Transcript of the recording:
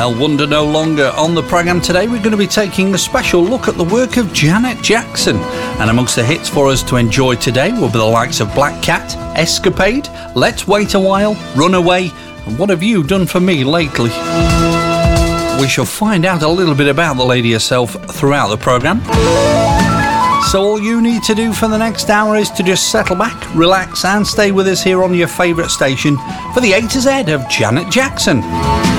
Well, wonder no longer. On the programme today, we're going to be taking a special look at the work of Janet Jackson. And amongst the hits for us to enjoy today will be the likes of Black Cat, Escapade, Let's Wait a While, Runaway, and What Have You Done For Me Lately? We shall find out a little bit about the lady herself throughout the programme. So all you need to do for the next hour is to just settle back, relax and stay with us here on your favourite station for the A to Z of Janet Jackson.